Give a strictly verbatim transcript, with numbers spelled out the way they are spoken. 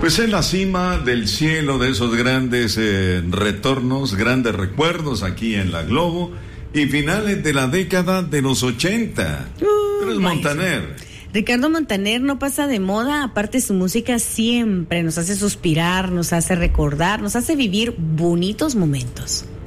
Pues en la cima del cielo de esos grandes eh, retornos, grandes recuerdos aquí en la Globo y finales de la década de los ochenta. Uh, Pero es Montaner. Ricardo Montaner no pasa de moda, aparte su música siempre nos hace suspirar, nos hace recordar, nos hace vivir bonitos momentos.